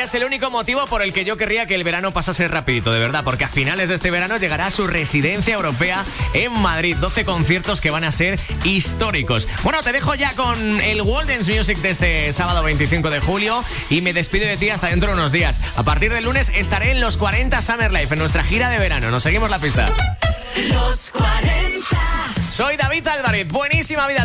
ya es el único motivo por el que yo querría que el verano pasase rapidito, de verdad, porque a finales de este verano llegará a su residencia europea en Madrid. 12 conciertos que van a ser históricos. Bueno, te dejo ya con el World Dance Music de este sábado 25 de julio y me despido de ti hasta dentro de unos días. A partir del lunes estaré en los 40 Summer Life, en nuestra gira de verano. Nos seguimos la pista. Los 40. Soy David Álvarez. Buenísima vida.